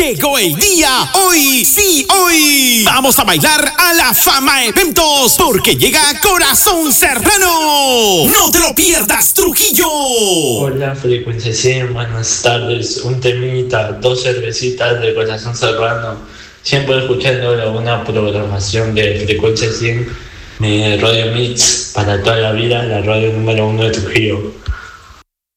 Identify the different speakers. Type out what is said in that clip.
Speaker 1: Llegó el día, hoy, sí, hoy. Vamos a bailar a la Fama Eventos, porque llega Corazón Serrano. No te lo pierdas, Trujillo.
Speaker 2: Hola, Frecuencia 100, buenas tardes. Un temita, 2 cervecitas de Corazón Serrano. Siempre escuchando una programación de Frecuencia 100, Radio Mix, para toda la vida, la radio número 1 de Trujillo.